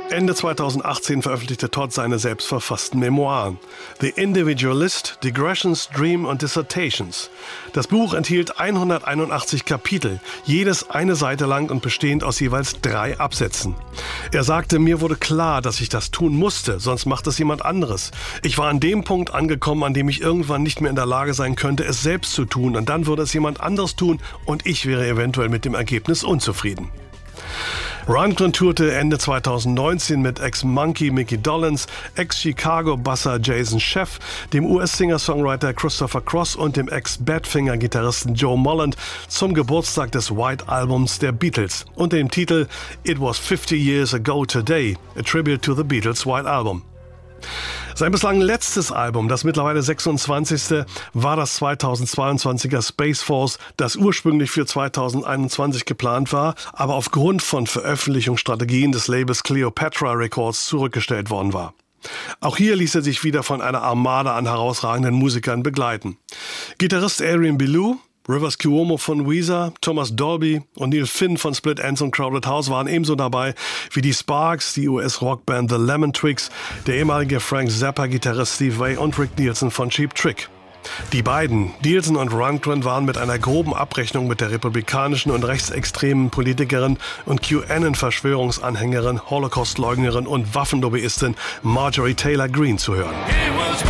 Ende 2018 veröffentlichte Todd seine selbstverfassten Memoiren. The Individualist, Digressions, Dream und Dissertations. Das Buch enthielt 181 Kapitel, jedes eine Seite lang und bestehend aus jeweils 3 Absätzen. Er sagte, mir wurde klar, dass ich das tun musste, sonst macht es jemand anderes. Ich war an dem Punkt angekommen, an dem ich irgendwann nicht mehr in der Lage sein könnte, es selbst zu tun, und dann würde es jemand anderes tun und ich wäre eventuell mit dem Ergebnis unzufrieden. Rundgren tourte Ende 2019 mit Ex-Monkey Mickey Dolenz, Ex-Chicago-Basser Jason Scheff, dem US-Singer-Songwriter Christopher Cross und dem Ex-Badfinger-Gitarristen Joe Molland zum Geburtstag des White Albums der Beatles unter dem Titel It Was 50 Years Ago Today, a Tribute to the Beatles White Album. Sein bislang letztes Album, das mittlerweile 26. war das 2022er Space Force, das ursprünglich für 2021 geplant war, aber aufgrund von Veröffentlichungsstrategien des Labels Cleopatra Records zurückgestellt worden war. Auch hier ließ er sich wieder von einer Armada an herausragenden Musikern begleiten. Gitarrist Adrian Belew, Rivers Cuomo von Weezer, Thomas Dolby und Neil Finn von Split Enz und Crowded House waren ebenso dabei wie die Sparks, die US-Rockband The Lemon Twigs, der ehemalige Frank Zappa-Gitarrist Steve Vai und Rick Nielsen von Cheap Trick. Die beiden, Nielsen und Rundgren, waren mit einer groben Abrechnung mit der republikanischen und rechtsextremen Politikerin und QAnon-Verschwörungsanhängerin, Holocaust-Leugnerin und Waffenlobbyistin Marjorie Taylor Greene zu hören.